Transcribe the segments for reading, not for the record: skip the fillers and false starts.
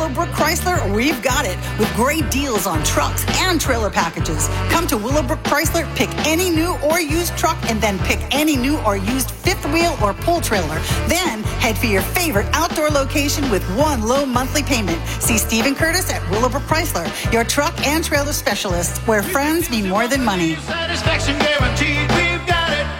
Willowbrook Chrysler, we've got it. With great deals on trucks and trailer packages. Come to Willowbrook Chrysler, pick any new or used truck, and then pick any new or used fifth wheel or pull trailer. Then head for your favorite outdoor location with one low monthly payment. See Stephen Curtis at Willowbrook Chrysler, your truck and trailer specialists, where friends mean more than money. Satisfaction guaranteed, we've got it.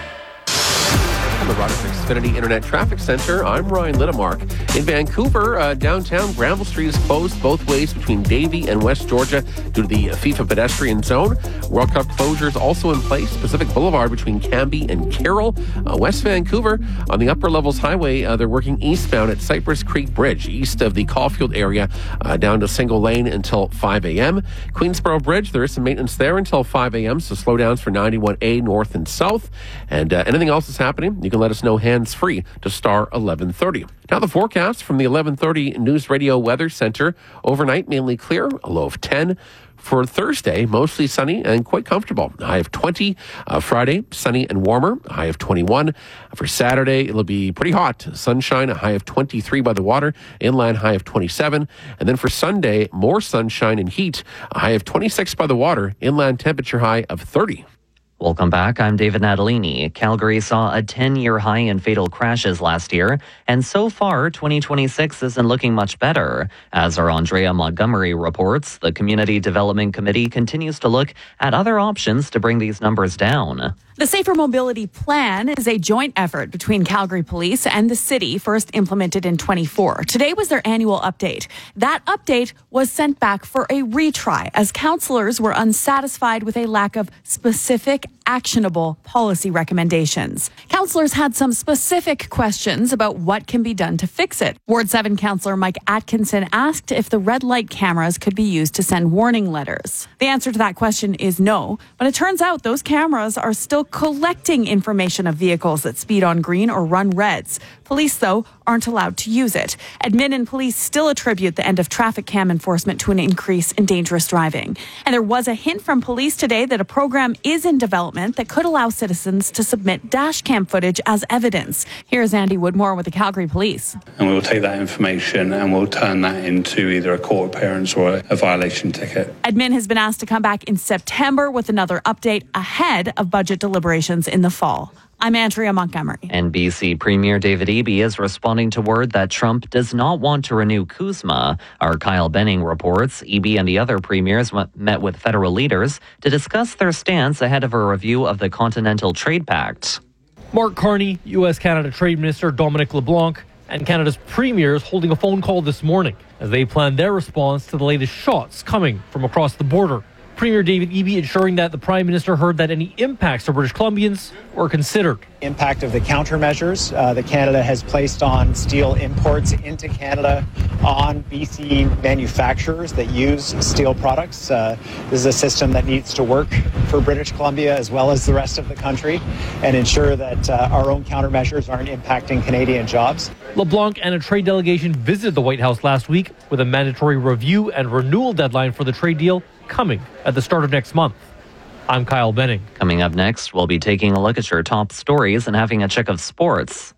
From the Rogers Xfinity Internet Traffic Center, I'm Ryan Littlemark. In Vancouver, downtown Granville Street is closed both ways between Davie and West Georgia due to the FIFA pedestrian zone. World Cup closures also in place. Pacific Boulevard between Cambie and Carroll. West Vancouver, on the Upper Levels Highway, they're working eastbound at Cypress Creek Bridge, east of the Caulfield area, down to single lane until 5 a.m. Queensboro Bridge, there is some maintenance there until 5 a.m., so slowdowns for 91A north and south. And anything else that's happening, you can let us know hands-free to star 1130. Now the forecast from the 1130 News Radio Weather Center. Overnight, mainly clear, a low of 10. For Thursday, mostly sunny and quite comfortable. A high of 20. Friday, sunny and warmer. A high of 21. For Saturday, it'll be pretty hot. Sunshine, a high of 23 by the water. Inland, high of 27. And then for Sunday, more sunshine and heat. A high of 26 by the water. Inland temperature high of 30. Welcome back. I'm David Natalini. Calgary saw a 10-year high in fatal crashes last year, and so far, 2026 isn't looking much better. As our Andrea Montgomery reports, the Community Development Committee continues to look at other options to bring these numbers down. The Safer Mobility Plan is a joint effort between Calgary Police and the city, first implemented in 24. Today was their annual update. That update was sent back for a retry as councillors were unsatisfied with a lack of specific, actionable policy recommendations. Councillors had some specific questions about what can be done to fix it. Ward 7 Councillor Mike Atkinson asked if the red light cameras could be used to send warning letters. The answer to that question is no, but it turns out those cameras are still collecting information of vehicles that speed on green or run reds. Police, though, aren't allowed to use it. Admin and police still attribute the end of traffic cam enforcement to an increase in dangerous driving. And there was a hint from police today that a program is in development that could allow citizens to submit dash cam footage as evidence. Here's Andy Woodmore with the Calgary Police. And we will take that information and we'll turn that into either a court appearance or a violation ticket. Admin has been asked to come back in September with another update ahead of budget deliberations in the fall. I'm Andrea Montgomery. NBC Premier David Eby is responding to word that Trump does not want to renew CUSMA. Our Kyle Benning reports Eby and the other premiers met with federal leaders to discuss their stance ahead of a review of the Continental Trade Pact. Mark Carney, U.S.-Canada Trade Minister Dominic LeBlanc, and Canada's premiers holding a phone call this morning as they plan their response to the latest shots coming from across the border. Premier David Eby ensuring that the Prime Minister heard that any impacts to British Columbians were considered. Impact of the countermeasures that Canada has placed on steel imports into Canada on BC manufacturers that use steel products. This is a system that needs to work for British Columbia as well as the rest of the country and ensure that our own countermeasures aren't impacting Canadian jobs. LeBlanc and a trade delegation visited the White House last week with a mandatory review and renewal deadline for the trade deal coming at the start of next month. I'm Kyle Benning. Coming up next, we'll be taking a look at your top stories and having a check of sports.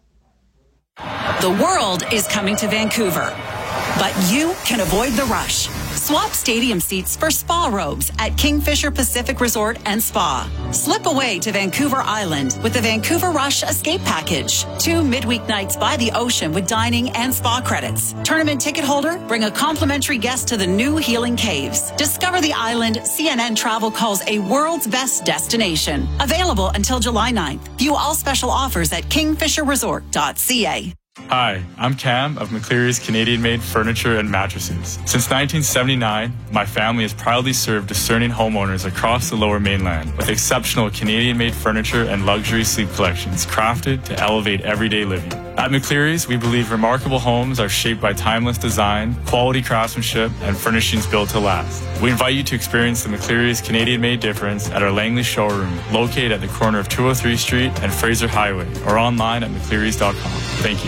The world is coming to Vancouver, but you can avoid the rush. Swap stadium seats for spa robes at Kingfisher Pacific Resort and Spa. Slip away to Vancouver Island with the Vancouver Rush Escape Package. 2 midweek nights by the ocean with dining and spa credits. Tournament ticket holder, bring a complimentary guest to the new Healing Caves. Discover the island CNN Travel calls a world's best destination. Available until July 9th. View all special offers at kingfisherresort.ca. Hi, I'm Cam of McCleary's Canadian-made furniture and mattresses. Since 1979, my family has proudly served discerning homeowners across the Lower Mainland with exceptional Canadian-made furniture and luxury sleep collections crafted to elevate everyday living. At McCleary's, we believe remarkable homes are shaped by timeless design, quality craftsmanship, and furnishings built to last. We invite you to experience the McCleary's Canadian-made difference at our Langley showroom, located at the corner of 203 Street and Fraser Highway, or online at mcclearys.com. Thank you.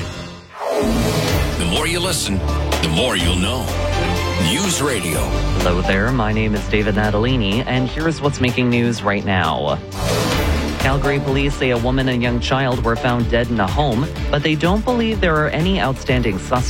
The more you listen, the more you'll know. News Radio. Hello there, my name is David Natalini, and here's what's making news right now. Calgary police say a woman and young child were found dead in a home, but they don't believe there are any outstanding suspects.